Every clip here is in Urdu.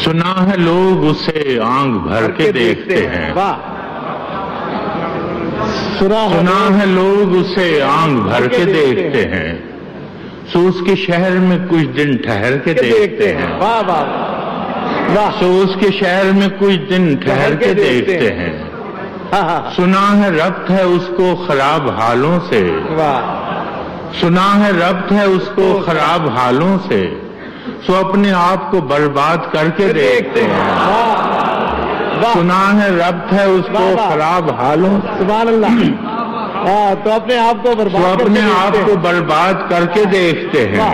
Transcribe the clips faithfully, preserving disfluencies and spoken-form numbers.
سنا ہے لوگ اسے آنکھ بھر کے دیکھتے ہیں، سنا ہے لوگ اسے آنکھ بھر کے دیکھتے ہیں، سو اس کے شہر میں کچھ دن ٹھہر کے دیکھتے ہیں، سو اس کے شہر میں کچھ دن ٹھہر کے دیکھتے ہیں، سنا ہے ربط ہے اس کو خراب حالوں سے، سنا ہے ربط ہے اس کو خراب حالوں سے، سو اپنے آپ کو برباد کر کے دیکھتے ہیں، سنا ہے ربط ہے اس کو خراب حالوں، سبحان اللہ، تو اپنے آپ کو سو اپنے آپ کو برباد کر کے دیکھتے ہیں،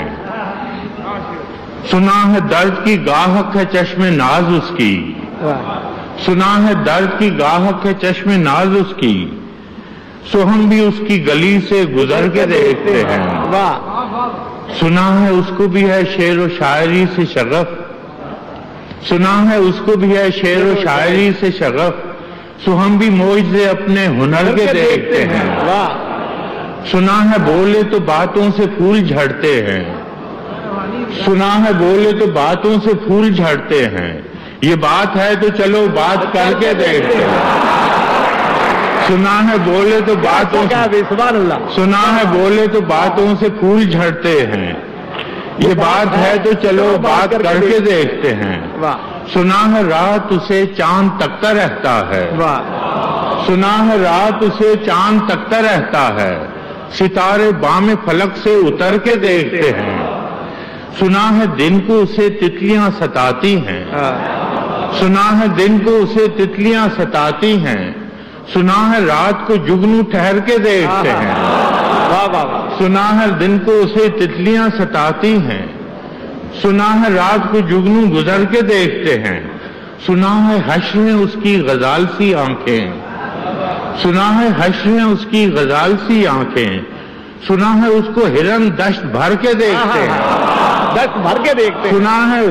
سنا ہے درد کی گاہک ہے چشم ناز اس کی، سنا ہے درد کی گاہک ہے چشم ناز اس کی، سو ہم بھی اس کی گلی سے گزر کے دیکھتے ہیں، سنا ہے اس کو بھی ہے شعر و شاعری سے شغف، سنا ہے اس کو بھی ہے شعر و شاعری سے شغف، سو ہم بھی معجزے اپنے ہنر کے دیکھتے ہیں، سنا ہے بولے تو باتوں سے پھول جھڑتے ہیں، سنا ہے بولے تو باتوں سے پھول جھڑتے ہیں، یہ بات ہے تو چلو بات کر کے دیکھتے ہیں، سنا ہے بولے تو باتوں سے سنا ہے بولے تو باتوں سے پھول جھڑتے ہیں، یہ بات ہے تو چلو بات کر کے دیکھتے ہیں، سنا ہے رات اسے چاند تکتا رہتا ہے، سنا ہے رات اسے چاند تکتا رہتا ہے، ستارے بام فلک سے اتر کے دیکھتے ہیں، سنا ہے دن کو اسے تتلیاں ستاتی ہیں، سنا ہے دن کو اسے تتلیاں ستاتی ہیں، سنا ہے رات کو جگنو ٹھہر کے دیکھتے ہیں، سنا ہے دن کو اسے تتلیاں ستاتی ہیں، سنا ہے رات کو جگنو گزر کے دیکھتے ہیں، سنا ہے حشر میں اس کی غزال سی آنکھیں، سنا ہے حشر میں اس کی غزال سی آنکھیں، سنا ہے اس کو ہرن دشت بھر کے دیکھتے ہیں، دشت بھر کے دیکھتے ہیں، سنا ہے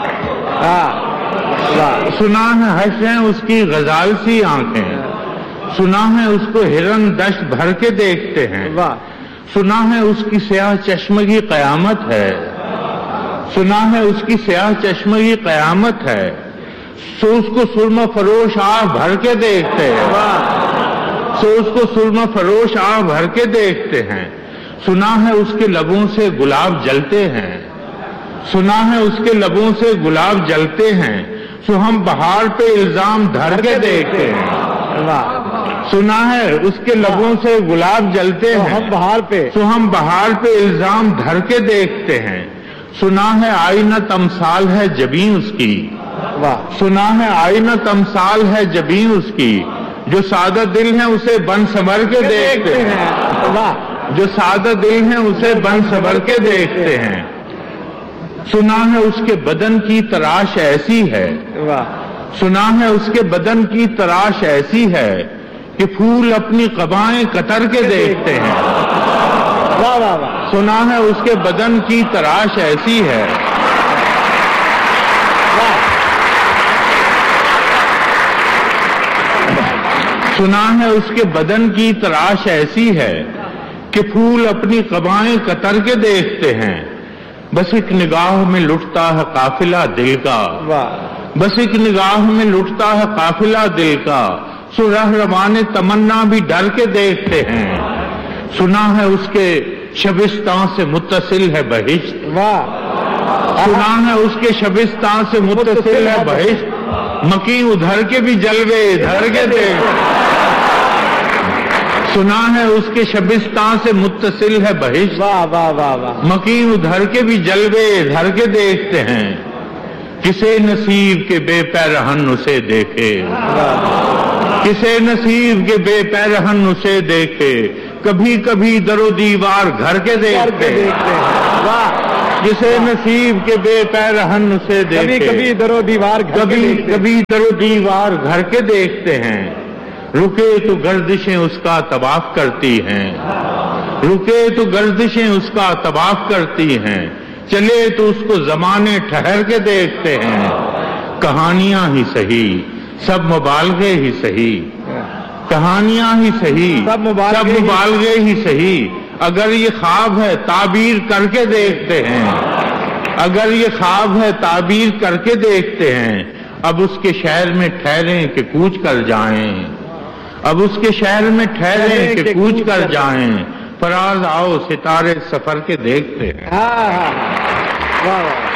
سنا ہے حشر میں اس کی غزال سی آنکھیں، سنا ہے اس کو ہرن دشت بھر کے دیکھتے ہیں، سنا ہے اس کی سیاہ چشمگی قیامت ہے، سنا ہے اس کی سیاہ چشمگی قیامت ہے، سو اس کو سرمہ فروش آہ بھر کے دیکھتے ہیں، سو اس کو سرمہ فروش آہ بھر کے دیکھتے ہیں، سنا ہے اس کے لبوں سے گلاب جلتے ہیں، سنا ہے اس کے لبوں سے گلاب جلتے ہیں، سو ہم بہار پہ الزام دھر کے دیکھتے ہیں، سنا ہے اس کے لبوں سے گلاب جلتے ہیں، ہم بہار پہ سو ہم بہار پہ الزام دھر کے دیکھتے ہیں، سنا ہے آئینہ تمثال ہے جبیں اس کی، سنا ہے آئینہ تمثال ہے جبیں اس کی، جو سادہ دل ہیں اسے بن سنور کے دیکھتے ہیں، جو سادہ دل ہیں اسے بن سنور کے دیکھتے ہیں، سنا ہے اس کے بدن کی تراش ایسی ہے، سنا ہے اس کے بدن کی تراش ایسی ہے کہ پھول اپنی قبائیں قطر کے دیکھتے ہیں، سنا ہے اس کے بدن کی تراش ایسی ہے، سنا ہے اس کے بدن کی تراش ایسی ہے کہ پھول اپنی قبائیں قطر کے دیکھتے ہیں، بس ایک نگاہ میں لٹتا ہے قافلہ دل کا، بس ایک نگاہ میں لٹتا ہے قافلہ دل کا، سو رہروان تمنا بھی ڈر کے دیکھتے ہیں، سنا ہے اس کے شبستان سے متصل ہے بہشت، سنا ہے اس کے شبستان سے متصل ہے بہشت، مکیں ادھر کے بھی جلوے ادھر کے دیکھتے ہیں، سنا ہے اس کے شبستان سے متصل ہے بہشت، مکیں ادھر کے بھی جلوے ادھر کے دیکھتے ہیں، کسے نصیب کے بے پیرہن اسے دیکھے، کسے نصیب کے بے پیرہن اسے دیکھے، کبھی کبھی در و دیوار گھر کے دیکھتے ہیں، جسے نصیب کے بے پیرہن اسے دیکھے، کبھی در و دیوار کبھی کبھی در و دیوار گھر کے دیکھتے ہیں، رکے تو گردشیں اس کا طواف کرتی ہیں، رکے تو گردشیں اس کا طواف کرتی ہیں، چلے تو اس کو زمانے ٹھہر کے دیکھتے ہیں، کہانیاں ہی سہی سب مبالغے ہی سہی، کہانیاں ہی سہی سب مبالغے ہی سہی، اگر یہ خواب ہے تعبیر کر کے دیکھتے ہیں، اگر یہ خواب ہے تعبیر کر کے دیکھتے ہیں، اب اس کے شہر میں ٹھہریں کہ کوچ کر جائیں، اب اس کے شہر میں ٹھہریں کہ کوچ کر جائیں، فراز آؤ ستارے سفر کے دیکھتے ہیں۔ ہاں ہاں واہ واہ